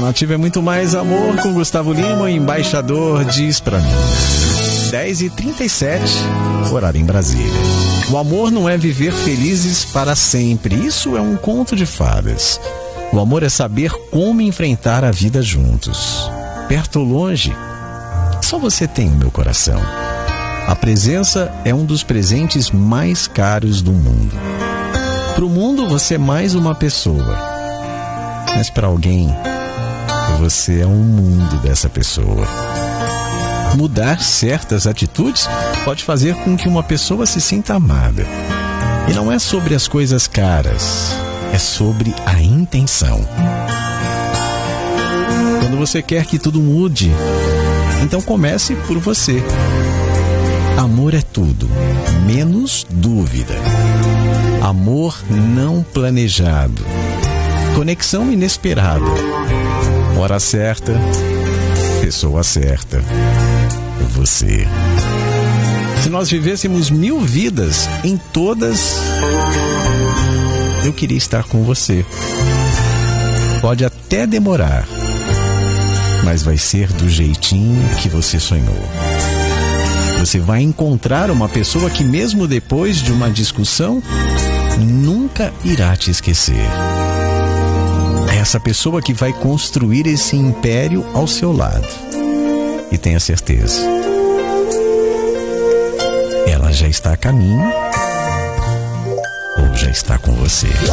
Nativa é muito mais amor com Gustavo Lima, o embaixador diz pra mim. 10h37, horário em Brasília. O amor não é viver felizes para sempre. Isso é um conto de fadas. O amor é saber como enfrentar a vida juntos. Perto ou longe, só você tem o meu coração. A presença é um dos presentes mais caros do mundo. Para o mundo, você é mais uma pessoa. Mas para alguém, você é um mundo dessa pessoa. Mudar certas atitudes pode fazer com que uma pessoa se sinta amada. E não é sobre as coisas caras, é sobre a intenção. Quando você quer que tudo mude, então comece por você. Amor é tudo, menos dúvida. Amor não planejado. Conexão inesperada. Hora certa, pessoa certa. Você. Se nós vivêssemos 1000 vidas, em todas, eu queria estar com você. Pode até demorar, mas vai ser do jeitinho que você sonhou. Você vai encontrar uma pessoa que, mesmo depois de uma discussão, nunca irá te esquecer. É essa pessoa que vai construir esse império ao seu lado. E tenha certeza, ela já está a caminho ou já está com você.